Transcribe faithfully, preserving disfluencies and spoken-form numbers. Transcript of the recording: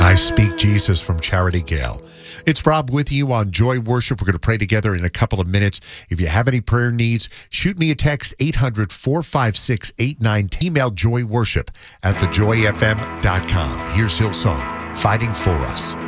I Speak Jesus from Charity Gale. It's Rob with you on Joy Worship. We're going to pray together in a couple of minutes. If you have any prayer needs, shoot me a text, eight hundred, four five six, eight nine. Email joyworship at the joy f m dot com. Here's Hillsong, Fighting For Us.